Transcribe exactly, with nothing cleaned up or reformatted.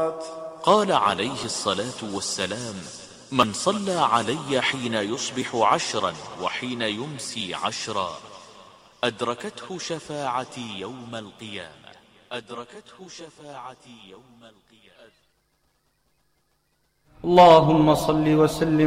الصلاة. قال عليه الصلاة والسلام: من صلى علي حين يصبح عشرا وحين يمسي عشرا أدركته شفاعتي يوم القيامة أدركته شفاعتي يوم القيامة. اللهم صل وسلم